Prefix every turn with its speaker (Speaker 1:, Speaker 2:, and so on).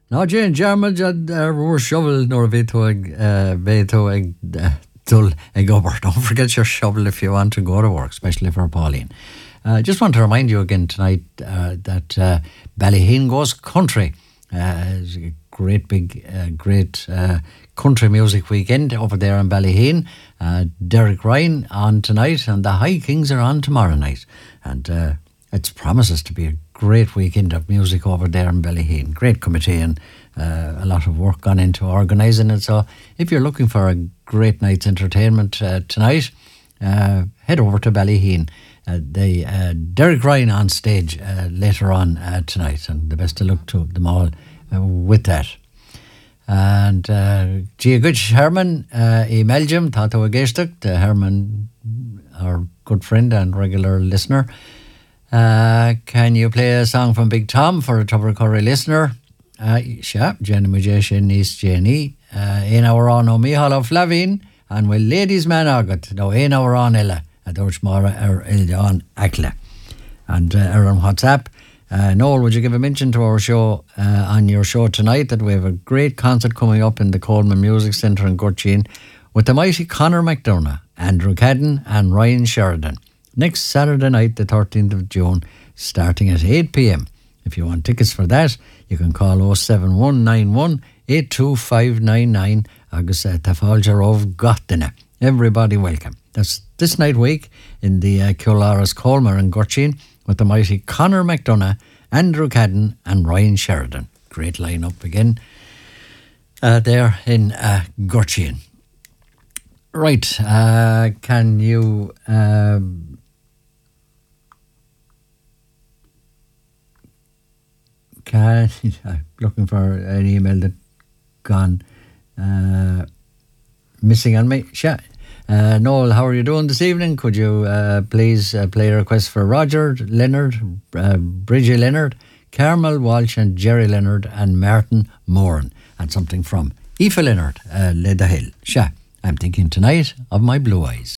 Speaker 1: Ná Jane German we're shovel nor veto dul ag obair. Don't forget your shovel if you want to go to work, especially for Pauline. Just want to remind you again tonight that Ballyheen goes country. It's a great country music weekend over there in Ballyheen. Derek Ryan on tonight and the High Kings are on tomorrow night. And it promises to be a great weekend of music over there in Ballyheen. Great committee and a lot of work gone into organising it. So if you're looking for a great night's entertainment tonight, head over to Ballyheen. Derek Ryan on stage later on tonight, and the best of luck to them all with that. And Gia Good Herman Meljum Tato Agestuk, Herman, our good friend and regular listener. Can you play a song from Big Tom for a Tubber Curry listener? Sure, Jenny Majesha Niece Jenny. Ein hour on o Mihala Flavin, and well, ladies man agat, no ein hour on Ella, a Dorch Mara on Akla. And on WhatsApp, Noel, would you give a mention to our show on your show tonight that we have a great concert coming up in the Coleman Music Centre in Gurchin with the mighty Conor McDonough, Andrew Cadden and Ryan Sheridan. Next Saturday night, the 13th of June, starting at 8 p.m. If you want tickets for that, you can call 07191 82599 agus Tafaljarov Gottina. Everybody welcome. That's this night week in the Kularas Colmer in Gurchin with the mighty Conor McDonough, Andrew Cadden and Ryan Sheridan. Great line-up again there in Gurchin. Right, can you... I'm looking for an email that gone missing on me. Noel, how are you doing this evening? Could you please play a request for Roger Leonard, Bridgie Leonard, Carmel Walsh and Jerry Leonard and Martin Moran, and something from Aoife Leonard, Leda Hill. I'm thinking tonight of my blue eyes.